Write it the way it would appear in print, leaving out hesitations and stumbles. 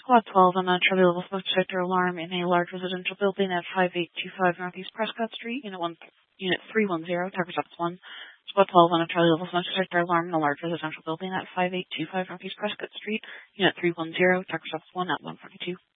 Squad 12 on a Charlie Level smoke detector alarm in a large residential building at 5825 Northeast Prescott Street, Unit 310, Target Office 1. Squad 12 on a Charlie Level smoke detector alarm in a large residential building at 5825 Northeast Prescott Street, Unit 310, Target Office 1 at 142.